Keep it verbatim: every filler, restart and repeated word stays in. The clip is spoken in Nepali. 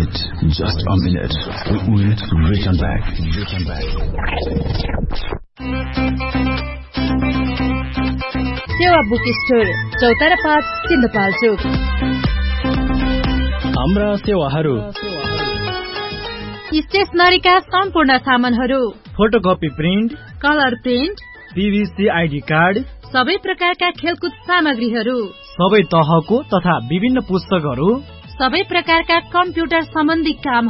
minute, just a minute. We will return back. Return back. सेवा बुक स्टोर चौतारा पाँच सिन्धुपाल्चोक। हाम्रा सेवाहरू स्टेशनरीका सम्पूर्ण सामानहरू, photocopy print, colour print, PVC ID card, सबै प्रकारका खेलकुद सामग्रीहरू, सबै तहको तथा विभिन्न पुस्तकहरू, सबै प्रकारका कम्प्युटर सम्बन्धी काम